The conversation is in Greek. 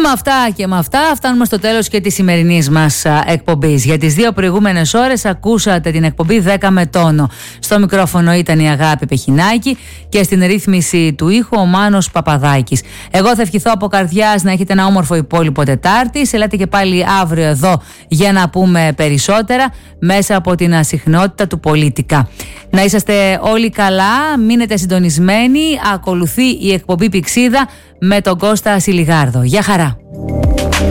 με αυτά και με αυτά φτάνουμε στο τέλος και της σημερινής μας εκπομπής. Για τις 2 προηγούμενες ώρες ακούσατε την εκπομπή 10 με τόνο. Στο μικρόφωνο ήταν η Αγάπη Πεχινάκη και στην ρύθμιση του ήχου ο Μάνος Παπαδάκης. Εγώ θα ευχηθώ από καρδιάς να έχετε ένα όμορφο υπόλοιπο Τετάρτη. Ελάτε και πάλι αύριο εδώ για να πούμε περισσότερα μέσα από την ασυχνότητα του Πολίτικα. Να είσαστε όλοι καλά, μείνετε συντονισμένοι. Ακολουθεί η εκπομπή Πηξίδα με τον Κώστα Σιλιγάρδο. Γεια χαρά!